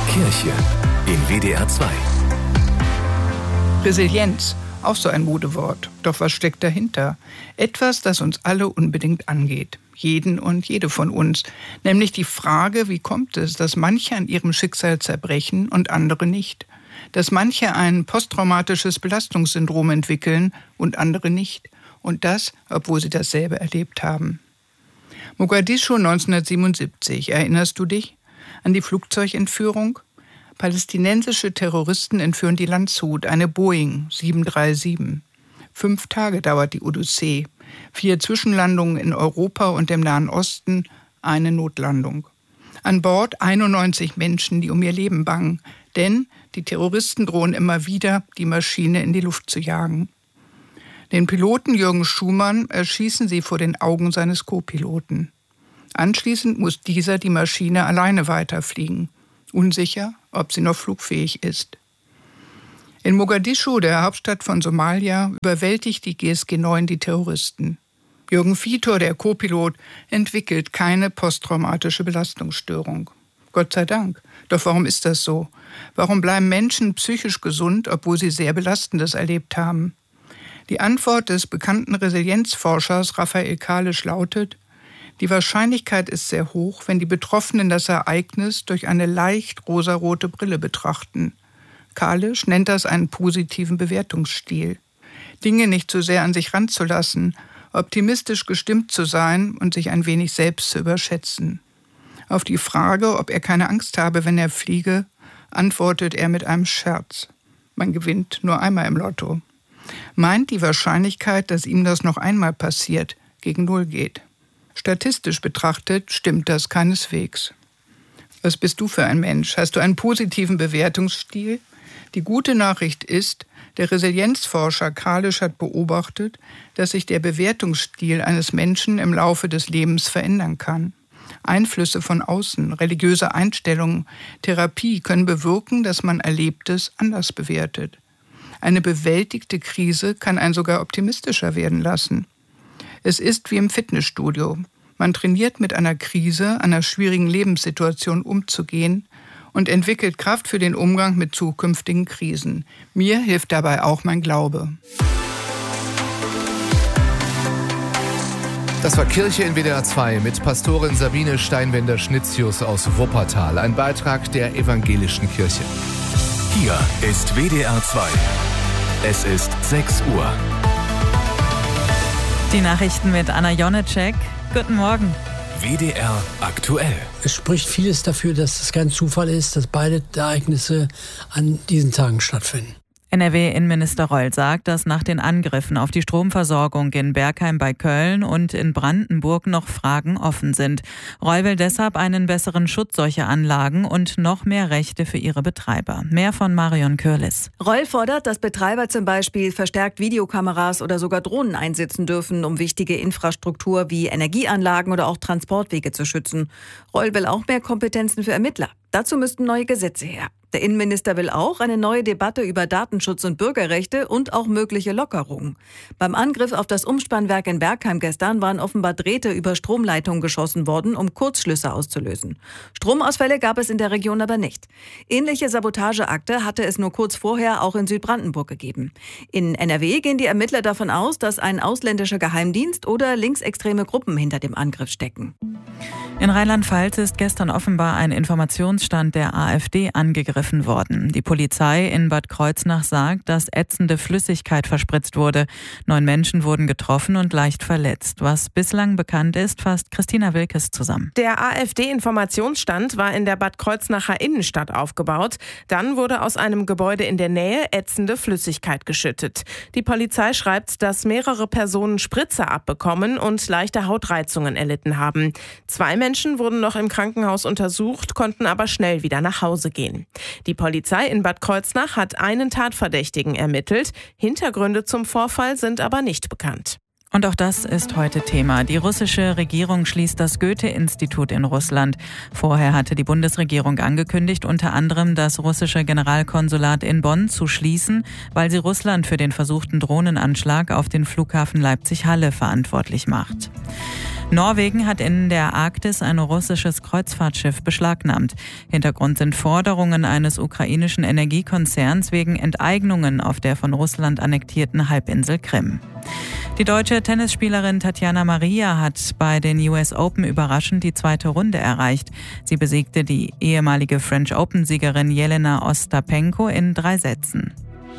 Kirche in WDR 2. Resilienz, auch so ein Modewort. Doch was steckt dahinter? Etwas, das uns alle unbedingt angeht. Jeden und jede von uns. Nämlich die Frage, wie kommt es, dass manche an ihrem Schicksal zerbrechen und andere nicht? Dass manche ein posttraumatisches Belastungssyndrom entwickeln und andere nicht? Und das, obwohl sie dasselbe erlebt haben. Mogadischu 1977, erinnerst du dich? An die Flugzeugentführung? Palästinensische Terroristen entführen die Landshut, eine Boeing 737. 5 Tage dauert die Odyssee. 4 Zwischenlandungen in Europa und dem Nahen Osten, eine Notlandung. An Bord 91 Menschen, die um ihr Leben bangen. Denn die Terroristen drohen immer wieder, die Maschine in die Luft zu jagen. Den Piloten Jürgen Schumann erschießen sie vor den Augen seines Co-Piloten. Anschließend muss dieser die Maschine alleine weiterfliegen. Unsicher, ob sie noch flugfähig ist. In Mogadischu, der Hauptstadt von Somalia, überwältigt die GSG 9 die Terroristen. Jürgen Vitor, der Co-Pilot, entwickelt keine posttraumatische Belastungsstörung. Gott sei Dank. Doch warum ist das so? Warum bleiben Menschen psychisch gesund, obwohl sie sehr Belastendes erlebt haben? Die Antwort des bekannten Resilienzforschers Raphael Kalisch lautet: Die Wahrscheinlichkeit ist sehr hoch, wenn die Betroffenen das Ereignis durch eine leicht rosarote Brille betrachten. Kalisch nennt das einen positiven Bewertungsstil. Dinge nicht zu sehr an sich ranzulassen, optimistisch gestimmt zu sein und sich ein wenig selbst zu überschätzen. Auf die Frage, ob er keine Angst habe, wenn er fliege, antwortet er mit einem Scherz. Man gewinnt nur einmal im Lotto. Meint, die Wahrscheinlichkeit, dass ihm das noch einmal passiert, gegen 0 geht. Statistisch betrachtet stimmt das keineswegs. Was bist du für ein Mensch? Hast du einen positiven Bewertungsstil? Die gute Nachricht ist, der Resilienzforscher Kalisch hat beobachtet, dass sich der Bewertungsstil eines Menschen im Laufe des Lebens verändern kann. Einflüsse von außen, religiöse Einstellungen, Therapie können bewirken, dass man Erlebtes anders bewertet. Eine bewältigte Krise kann einen sogar optimistischer werden lassen. Es ist wie im Fitnessstudio. Man trainiert mit einer Krise, einer schwierigen Lebenssituation umzugehen und entwickelt Kraft für den Umgang mit zukünftigen Krisen. Mir hilft dabei auch mein Glaube. Das war Kirche in WDR 2 mit Pastorin Sabine Steinwender-Schnitzius aus Wuppertal. Ein Beitrag der Evangelischen Kirche. Hier ist WDR 2. Es ist 6 Uhr. Die Nachrichten mit Anna Jonecek. Guten Morgen. WDR aktuell. Es spricht vieles dafür, dass es kein Zufall ist, dass beide Ereignisse an diesen Tagen stattfinden. NRW-Innenminister Reul sagt, dass nach den Angriffen auf die Stromversorgung in Bergheim bei Köln und in Brandenburg noch Fragen offen sind. Reul will deshalb einen besseren Schutz solcher Anlagen und noch mehr Rechte für ihre Betreiber. Mehr von Marion Kürlis. Reul fordert, dass Betreiber zum Beispiel verstärkt Videokameras oder sogar Drohnen einsetzen dürfen, um wichtige Infrastruktur wie Energieanlagen oder auch Transportwege zu schützen. Reul will auch mehr Kompetenzen für Ermittler. Dazu müssten neue Gesetze her. Der Innenminister will auch eine neue Debatte über Datenschutz und Bürgerrechte und auch mögliche Lockerungen. Beim Angriff auf das Umspannwerk in Bergheim gestern waren offenbar Drähte über Stromleitungen geschossen worden, um Kurzschlüsse auszulösen. Stromausfälle gab es in der Region aber nicht. Ähnliche Sabotageakte hatte es nur kurz vorher auch in Südbrandenburg gegeben. In NRW gehen die Ermittler davon aus, dass ein ausländischer Geheimdienst oder linksextreme Gruppen hinter dem Angriff stecken. In Rheinland-Pfalz ist gestern offenbar ein Informationsstand der AfD angegriffen worden. Die Polizei in Bad Kreuznach sagt, dass ätzende Flüssigkeit verspritzt wurde. 9 Menschen wurden getroffen und leicht verletzt. Was bislang bekannt ist, fasst Christina Wilkes zusammen. Der AfD-Informationsstand war in der Bad Kreuznacher Innenstadt aufgebaut. Dann wurde aus einem Gebäude in der Nähe ätzende Flüssigkeit geschüttet. Die Polizei schreibt, dass mehrere Personen Spritzer abbekommen und leichte Hautreizungen erlitten haben. 2 Menschen wurden noch im Krankenhaus untersucht, konnten aber schnell wieder nach Hause gehen. Die Polizei in Bad Kreuznach hat einen Tatverdächtigen ermittelt. Hintergründe zum Vorfall sind aber nicht bekannt. Und auch das ist heute Thema. Die russische Regierung schließt das Goethe-Institut in Russland. Vorher hatte die Bundesregierung angekündigt, unter anderem das russische Generalkonsulat in Bonn zu schließen, weil sie Russland für den versuchten Drohnenanschlag auf den Flughafen Leipzig-Halle verantwortlich macht. Norwegen hat in der Arktis ein russisches Kreuzfahrtschiff beschlagnahmt. Hintergrund sind Forderungen eines ukrainischen Energiekonzerns wegen Enteignungen auf der von Russland annektierten Halbinsel Krim. Die deutsche Tennisspielerin Tatjana Maria hat bei den US Open überraschend die 2. Runde erreicht. Sie besiegte die ehemalige French Open-Siegerin Jelena Ostapenko in 3 Sätzen.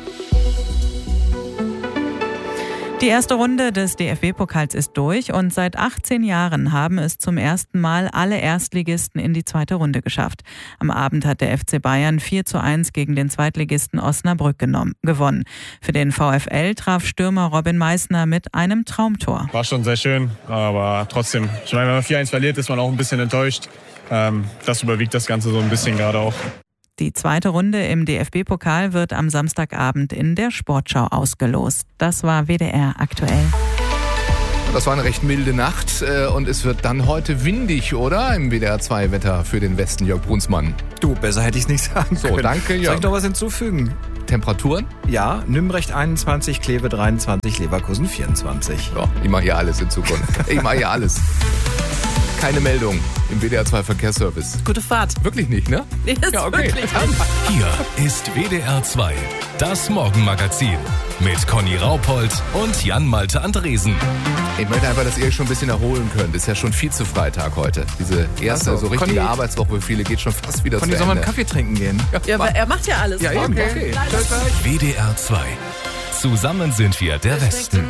Die erste Runde des DFB-Pokals ist durch und seit 18 Jahren haben es zum ersten Mal alle Erstligisten in die 2. Runde geschafft. Am Abend hat der FC Bayern 4:1 gegen den Zweitligisten Osnabrück gewonnen. Für den VfL traf Stürmer Robin Meissner mit einem Traumtor. War schon sehr schön, aber trotzdem, ich meine, wenn man 4:1 verliert, ist man auch ein bisschen enttäuscht. Das überwiegt das Ganze so ein bisschen gerade auch. Die 2. Runde im DFB-Pokal wird am Samstagabend in der Sportschau ausgelost. Das war WDR aktuell. Das war eine recht milde Nacht und es wird dann heute windig, oder? Im WDR 2 Wetter für den Westen, Jörg Brunsmann. Du, besser hätte ich es nicht sagen können. So, danke, Jörg. Soll ich noch was hinzufügen? Temperaturen? Ja, Nürnberg 21, Kleve 23, Leverkusen 24. Ja, ich mache hier alles in Zukunft. Ich mache hier alles. Keine Meldung im WDR 2 Verkehrsservice. Gute Fahrt. Wirklich nicht, ne? Nee, ja, okay. Hier ist WDR 2, das Morgenmagazin mit Conny Raupold und Jan-Malte Andresen. Ich möchte einfach, dass ihr euch schon ein bisschen erholen könnt. Ist ja schon Vize-Freitag heute. Diese erste so richtige Conny, Arbeitswoche für viele geht schon fast wieder zu Ende. Conny, soll man einen Kaffee trinken gehen? Ja, aber er macht ja alles. Ja, eben, okay. WDR 2. Zusammen sind wir der Westen.